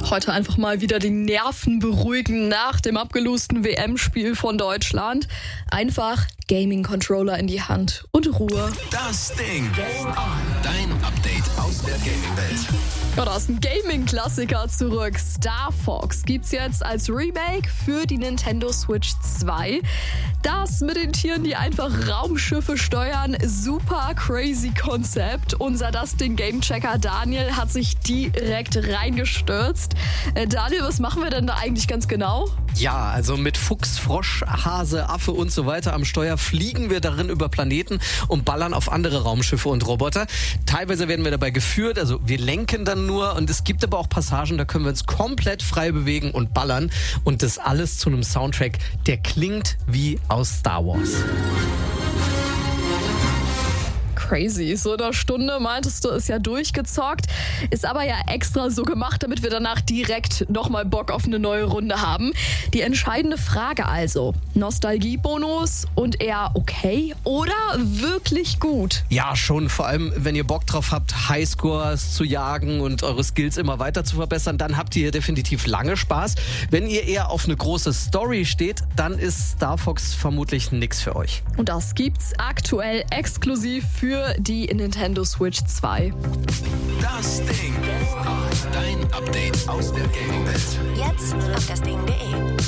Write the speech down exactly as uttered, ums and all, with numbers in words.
Heute einfach mal wieder die Nerven beruhigen nach dem abgelosten W M-Spiel von Deutschland. Einfach Gaming-Controller in die Hand und Ruhe. Das Ding. Game on. Dein Update aus der Gaming-Welt. Ja, da ist ein Gaming-Klassiker zurück. Star Fox gibt's jetzt als Remake für die Nintendo Switch zwei. Das mit den Tieren, die einfach Raumschiffe steuern, super crazy Konzept. Unser Das Ding Gamechecker Daniel hat sich direkt reingestürzt. Äh, Daniel, was machen wir denn da eigentlich ganz genau? Ja, also mit Fuchs, Frosch, Hase, Affe und so weiter am Steuer fliegen wir darin über Planeten und ballern auf andere Raumschiffe und Roboter. Teilweise werden wir dabei geführt, also wir lenken dann nur, und es gibt aber auch Passagen, da können wir uns komplett frei bewegen und ballern, und das alles zu einem Soundtrack, der klingt wie aus Star Wars. Crazy. So in einer Stunde, meintest du, ist ja durchgezockt. Ist aber ja extra so gemacht, damit wir danach direkt nochmal Bock auf eine neue Runde haben. Die entscheidende Frage also: Nostalgiebonus und eher okay oder wirklich gut? Ja, schon. Vor allem, wenn ihr Bock drauf habt, Highscores zu jagen und eure Skills immer weiter zu verbessern, dann habt ihr hier definitiv lange Spaß. Wenn ihr eher auf eine große Story steht, dann ist Star Fox vermutlich nix für euch. Und das gibt's aktuell exklusiv für die Nintendo Switch zwei. Das Ding. Dein Update aus der Gaming-Welt. Jetzt auf das Ding punkt de.